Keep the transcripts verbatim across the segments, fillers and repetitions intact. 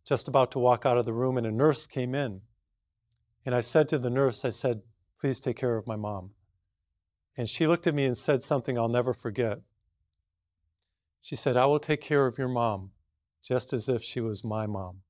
just about to walk out of the room, and a nurse came in. And I said to the nurse, I said, please take care of my mom. And she looked at me and said something I'll never forget. She said, I will take care of your mom just as if she was my mom.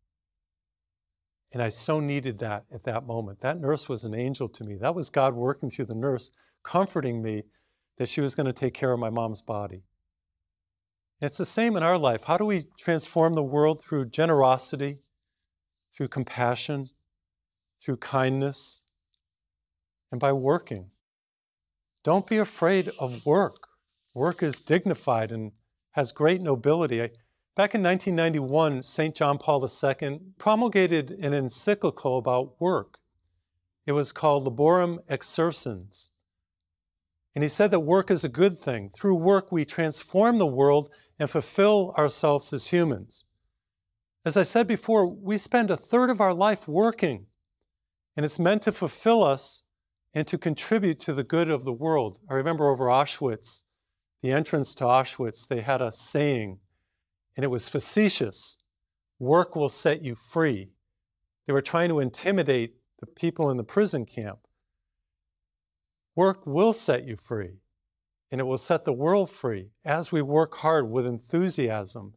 And I so needed that at that moment. That nurse was an angel to me. That was God working through the nurse, comforting me that she was going to take care of my mom's body. And it's the same in our life. How do we transform the world? Through generosity, through compassion, through kindness, and by working. Don't be afraid of work. Work is dignified and has great nobility. I, back in nineteen ninety-one, Saint John Paul the Second promulgated an encyclical about work. It was called Laborem Exercens. And he said that work is a good thing. Through work, we transform the world and fulfill ourselves as humans. As I said before, we spend a third of our life working, and it's meant to fulfill us and to contribute to the good of the world. I remember over Auschwitz, the entrance to Auschwitz, they had a saying, and it was facetious: work will set you free. They were trying to intimidate the people in the prison camp. Work will set you free, and it will set the world free as we work hard with enthusiasm.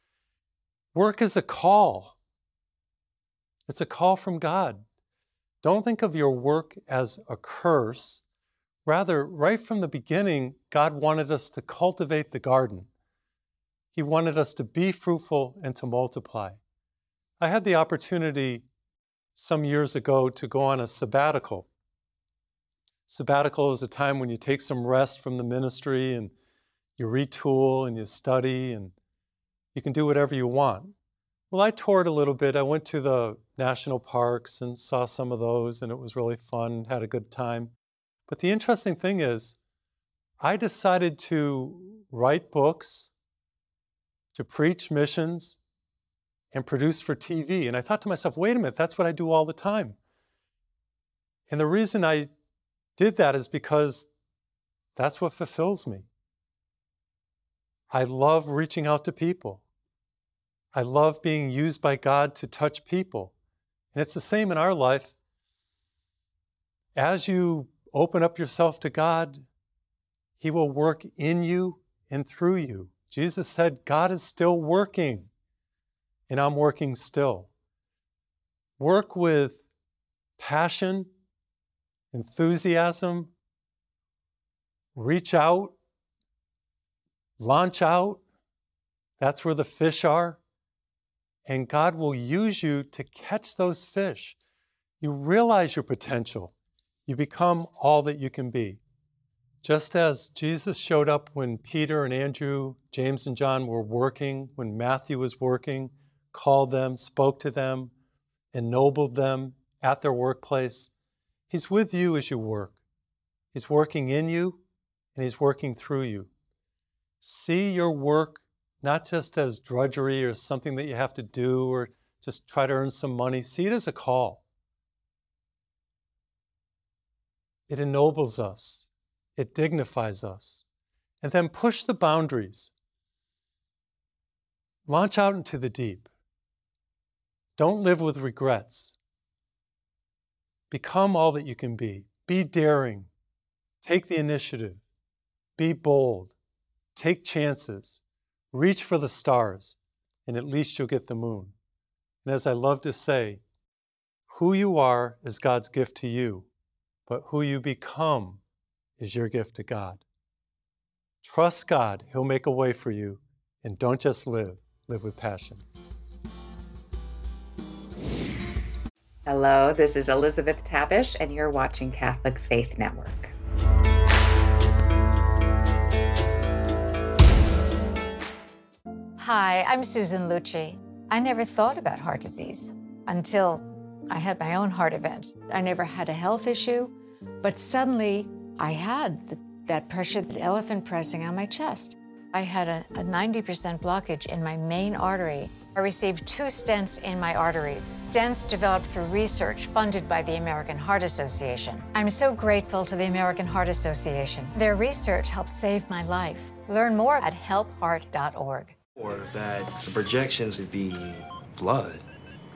Work is a call. It's a call from God. Don't think of your work as a curse. Rather, right from the beginning, God wanted us to cultivate the garden. He wanted us to be fruitful and to multiply. I had the opportunity some years ago to go on a sabbatical. Sabbatical is a time when you take some rest from the ministry and you retool and you study and you can do whatever you want. Well, I toured a little bit. I went to the national parks and saw some of those, and it was really fun, had a good time. But the interesting thing is, I decided to write books, to preach missions, and produce for T V. And I thought to myself, wait a minute, that's what I do all the time. And the reason I did that is because that's what fulfills me. I love reaching out to people. I love being used by God to touch people. And it's the same in our life. As you open up yourself to God, He will work in you and through you. Jesus said, God is still working, and I'm working still. Work with passion, enthusiasm, reach out, launch out. That's where the fish are. And God will use you to catch those fish. You realize your potential. You become all that you can be. Just as Jesus showed up when Peter and Andrew, James and John were working, when Matthew was working, called them, spoke to them, ennobled them at their workplace, He's with you as you work. He's working in you, and He's working through you. See your work not just as drudgery or something that you have to do or just try to earn some money. See it as a call. It ennobles us. It dignifies us. And then push the boundaries. Launch out into the deep. Don't live with regrets. Become all that you can be. Be daring. Take the initiative. Be bold. Take chances. Reach for the stars, and at least you'll get the moon. And as I love to say, who you are is God's gift to you, but who you become is your gift to God. Trust God. He'll make a way for you, and don't just live. Live with passion. Hello, this is Elizabeth Tabish, and you're watching Catholic Faith Network. Hi, I'm Susan Lucci. I never thought about heart disease until I had my own heart event. I never had a health issue, but suddenly I had the, that pressure, that elephant pressing on my chest. I had a, a ninety percent blockage in my main artery. I received two stents in my arteries, stents developed through research funded by the American Heart Association. I'm so grateful to the American Heart Association. Their research helped save my life. Learn more at help heart dot org. Or that the projections would be blood.